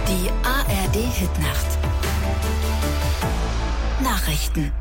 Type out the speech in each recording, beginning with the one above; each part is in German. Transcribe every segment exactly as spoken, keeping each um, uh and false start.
Die A R D-Hitnacht. Nachrichten.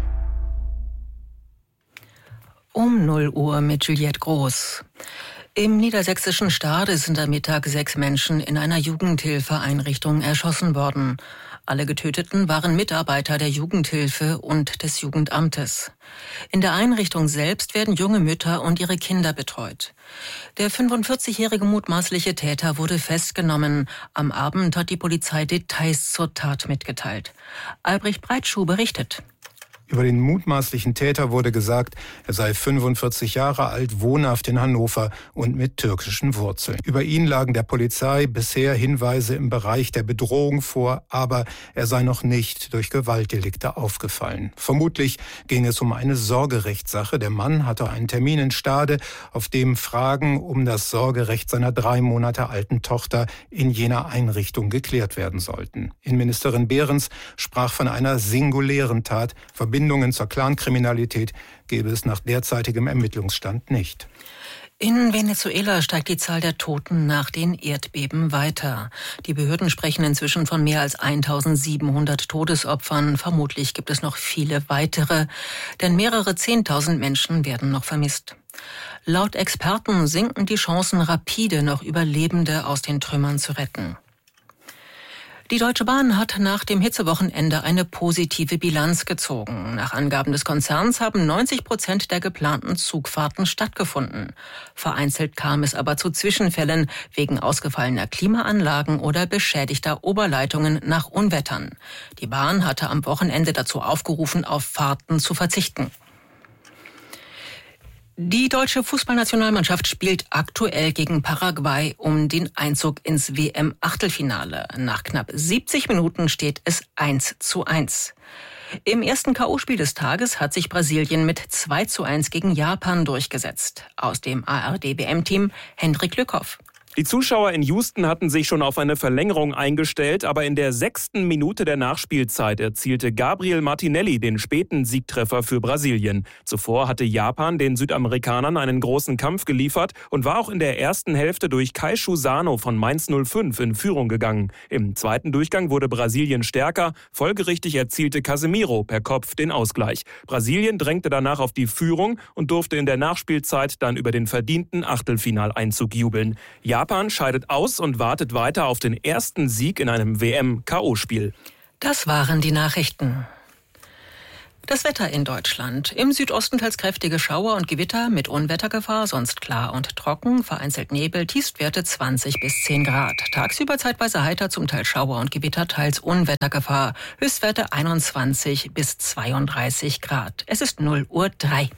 Um null Uhr mit Juliette Groß. Im niedersächsischen Stade sind am Mittag sechs Menschen in einer Jugendhilfeeinrichtung erschossen worden. Alle Getöteten waren Mitarbeiter der Jugendhilfe und des Jugendamtes. In der Einrichtung selbst werden junge Mütter und ihre Kinder betreut. Der fünfundvierzigjährige mutmaßliche Täter wurde festgenommen. Am Abend hat die Polizei Details zur Tat mitgeteilt. Albrecht Breitschuh berichtet. Über den mutmaßlichen Täter wurde gesagt, er sei fünfundvierzig Jahre alt, wohnhaft in Hannover und mit türkischen Wurzeln. Über ihn lagen der Polizei bisher Hinweise im Bereich der Bedrohung vor, aber er sei noch nicht durch Gewaltdelikte aufgefallen. Vermutlich ging es um eine Sorgerechtssache. Der Mann hatte einen Termin in Stade, auf dem Fragen um das Sorgerecht seiner drei Monate alten Tochter in jener Einrichtung geklärt werden sollten. Innenministerin Behrens sprach von einer singulären Tat. Verbindungen zur Clankriminalität gäbe es nach derzeitigem Ermittlungsstand nicht. In Venezuela steigt die Zahl der Toten nach den Erdbeben weiter. Die Behörden sprechen inzwischen von mehr als eintausendsiebenhundert Todesopfern. Vermutlich gibt es noch viele weitere, denn mehrere Zehntausend Menschen werden noch vermisst. Laut Experten sinken die Chancen rapide, noch Überlebende aus den Trümmern zu retten. Die Deutsche Bahn hat nach dem Hitzewochenende eine positive Bilanz gezogen. Nach Angaben des Konzerns haben neunzig Prozent der geplanten Zugfahrten stattgefunden. Vereinzelt kam es aber zu Zwischenfällen wegen ausgefallener Klimaanlagen oder beschädigter Oberleitungen nach Unwettern. Die Bahn hatte am Wochenende dazu aufgerufen, auf Fahrten zu verzichten. Die deutsche Fußballnationalmannschaft spielt aktuell gegen Paraguay um den Einzug ins W M-Achtelfinale. Nach knapp siebzig Minuten steht es eins zu eins. Im ersten K O-Spiel des Tages hat sich Brasilien mit zwei zu eins gegen Japan durchgesetzt. Aus dem A R D W M-Team Hendrik Lückhoff. Die Zuschauer in Houston hatten sich schon auf eine Verlängerung eingestellt, aber in der sechsten Minute der Nachspielzeit erzielte Gabriel Martinelli den späten Siegtreffer für Brasilien. Zuvor hatte Japan den Südamerikanern einen großen Kampf geliefert und war auch in der ersten Hälfte durch Keishu Sano von Mainz null fünf in Führung gegangen. Im zweiten Durchgang wurde Brasilien stärker, folgerichtig erzielte Casemiro per Kopf den Ausgleich. Brasilien drängte danach auf die Führung und durfte in der Nachspielzeit dann über den verdienten Achtelfinaleinzug jubeln. Japan Japan scheidet aus und wartet weiter auf den ersten Sieg in einem W M-K O-Spiel. Das waren die Nachrichten. Das Wetter in Deutschland. Im Südosten teils kräftige Schauer und Gewitter mit Unwettergefahr, sonst klar und trocken, vereinzelt Nebel, Tiefstwerte zwanzig bis zehn Grad. Tagsüber zeitweise heiter, zum Teil Schauer und Gewitter, teils Unwettergefahr. Höchstwerte einundzwanzig bis zweiunddreißig Grad. Es ist null Uhr drei.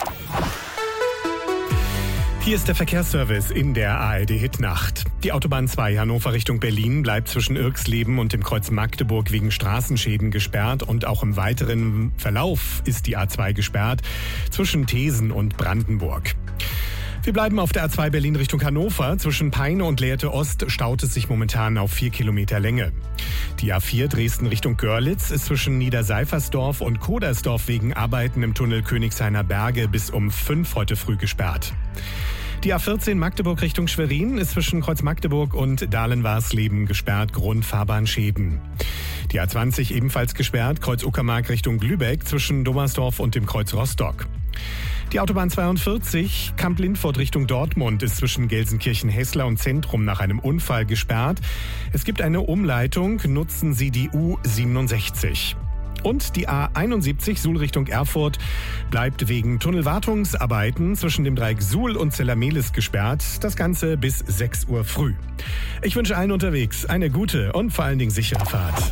Hier ist der Verkehrsservice in der A R D-Hitnacht. Die Autobahn zwei Hannover Richtung Berlin bleibt zwischen Irxleben und dem Kreuz Magdeburg wegen Straßenschäden gesperrt und auch im weiteren Verlauf ist die A zwei gesperrt zwischen Thesen und Brandenburg. Wir bleiben auf der A zwei Berlin Richtung Hannover. Zwischen Peine und Lehrte Ost staut es sich momentan auf vier Kilometer Länge. Die A vier Dresden Richtung Görlitz ist zwischen Niederseifersdorf und Kodersdorf wegen Arbeiten im Tunnel Königshainer Berge bis um fünf heute früh gesperrt. Die A vierzehn Magdeburg Richtung Schwerin ist zwischen Kreuz Magdeburg und Dahlen-Warsleben gesperrt, Grund Fahrbahnschäden. Die A zwanzig ebenfalls gesperrt, Kreuz Uckermark Richtung Lübeck zwischen Dommersdorf und dem Kreuz Rostock. Die Autobahn zweiundvierzig Kamp-Lindfort Richtung Dortmund ist zwischen Gelsenkirchen-Hessler und Zentrum nach einem Unfall gesperrt. Es gibt eine Umleitung, nutzen Sie die U siebenundsechzig. Und die A einundsiebzig Suhl Richtung Erfurt bleibt wegen Tunnelwartungsarbeiten zwischen dem Dreieck Suhl und Zellermelis gesperrt. Das Ganze bis sechs Uhr früh. Ich wünsche allen unterwegs eine gute und vor allen Dingen sichere Fahrt.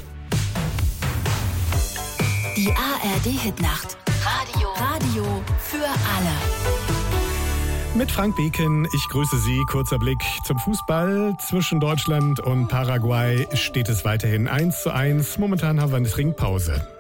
Die A R D-Hitnacht. Radio. Radio für alle. Mit Frank Beken, ich grüße Sie. Kurzer Blick zum Fußball. Zwischen Deutschland und Paraguay steht es weiterhin eins zu eins. Momentan haben wir eine Trinkpause.